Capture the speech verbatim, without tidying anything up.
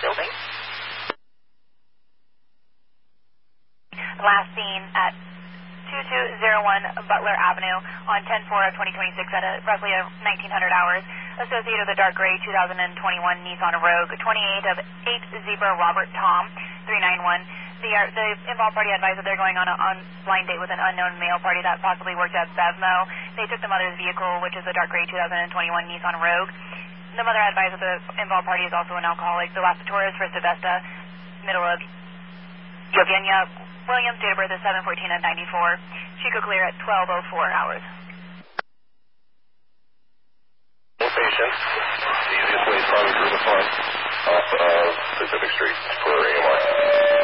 building. Last seen at two two zero one Butler Avenue on ten four of twenty twenty-six at a, roughly nineteen hundred hours. Associated with the dark gray two thousand twenty-one Nissan Rogue, twenty-eight of eight Zebra Robert Tom, three nine one. The, uh, the involved party advised that they're going on a on blind date with an unknown male party that possibly worked at Bevmo. They took the mother's vehicle, which is the dark gray two thousand twenty-one Nissan Rogue. The mother advised that the involved party is also an alcoholic. The last Taurus, first of Vesta, middle of Yovgenia Williams, date of birth is seven fourteen of ninety-four. She could clear at twelve oh four hours. Patient. The easiest way is probably through the front off of Pacific Street for A M R.